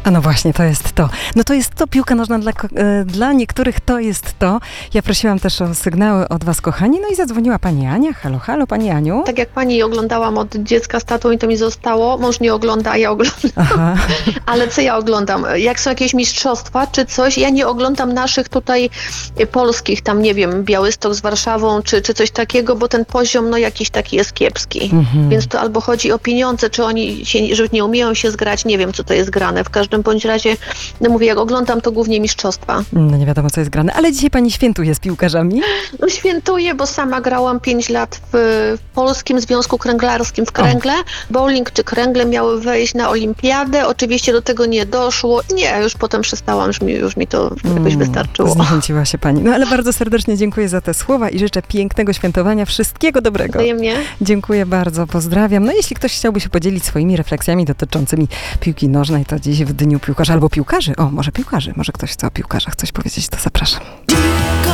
A no właśnie, to jest to. No to jest to, piłka nożna dla niektórych to jest to. Ja prosiłam też o sygnały od was, kochani, no i zadzwoniła pani Ania. Halo, halo, pani Aniu. Tak jak pani oglądałam od dziecka z tatą i to mi zostało, mąż nie ogląda, a ja oglądam. Aha. Ale co ja oglądam? Jak są jakieś mistrzostwa czy coś, ja nie oglądam naszych tutaj polskich, tam nie wiem, Białystok z Warszawą czy coś takiego, bo ten poziom no jakiś taki jest kiepski. Więc to albo chodzi o pieniądze, czy oni że nie umieją się zgrać, nie wiem co to jest grane. W każdym bądź razie, no mówię, jak oglądam to głównie mistrzostwa. No nie wiadomo co jest grane, ale dzisiaj pani świętuje z piłkarzami. No świętuję, bo sama grałam 5 lat w Polskim Związku Kręglarskim w kręgle. Bowling czy kręgle miały wejść na olimpiadę. Oczywiście do tego nie doszło. Nie, już potem przestałam, już mi to jakoś wystarczyło. Zniechęciła się pani. No ale bardzo serdecznie dziękuję za te słowa i życzę pięknego świętowania, wszystkiego dobrego. Wzajemnie. Dziękuję bardzo, pozdrawiam. No jeśli ktoś chciałby się podzielić swoimi refleksjami dotyczącymi piłki nożnej, to dziś w Dniu Piłkarza albo piłkarzy. O, może piłkarzy, może ktoś chce o piłkarzach coś powiedzieć, to zapraszam.